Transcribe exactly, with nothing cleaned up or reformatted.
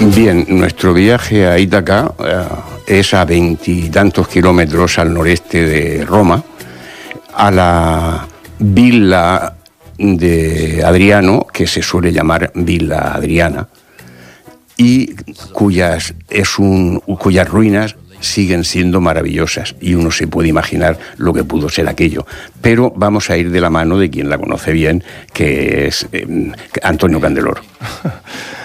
Bien, nuestro viaje a Ítaca eh, es a veintitantos kilómetros al noreste de Roma, a la villa de Adriano, que se suele llamar Villa Adriana, y cuyas, es un, cuyas ruinas siguen siendo maravillosas, y uno se puede imaginar lo que pudo ser aquello. Pero vamos a ir de la mano de quien la conoce bien, que es eh, Antonio Candeloro.